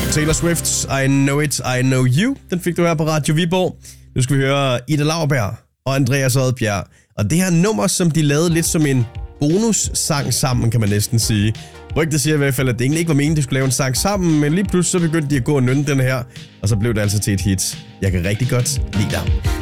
Taylor Swift's I Know It, I Know You. Den fik du her på Radio Viborg. Nu skal vi høre Ida Lauberg og Andreas Odbjerg. Og det her nummer, som de lavede lidt som en bonussang sammen, kan man næsten sige. Rygtet siger i hvert fald, at det egentlig ikke var meningen, de skulle lave en sang sammen, men lige pludselig så begyndte de at gå og nynne den her, og så blev det altså til et hit. Jeg kan rigtig godt lide dig.